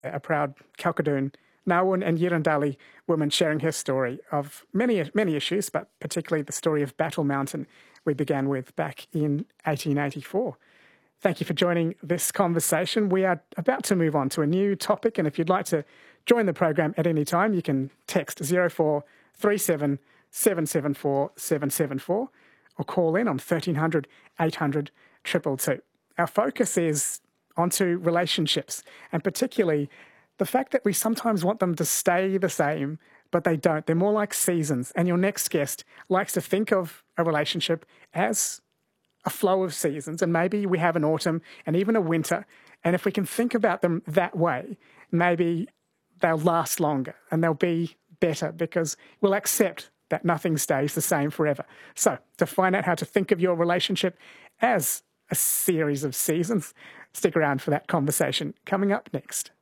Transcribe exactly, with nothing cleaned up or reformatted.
a proud Kalkadoon, Nawun and Yirrindali woman sharing her story of many, many issues, but particularly the story of Battle Mountain we began with back in eighteen eighty-four. Thank you for joining this conversation. We are about to move on to a new topic, and if you'd like to join the program at any time, you can text zero four three seven seven seven four seven seven four or call in on thirteen hundred eight hundred two two two. Our focus is onto relationships, and particularly the fact that we sometimes want them to stay the same, but they don't. They're more like seasons. And your next guest likes to think of a relationship as a flow of seasons. And maybe we have an autumn and even a winter. And if we can think about them that way, maybe they'll last longer and they'll be better because we'll accept that nothing stays the same forever. So to find out how to think of your relationship as a series of seasons, stick around for that conversation coming up next.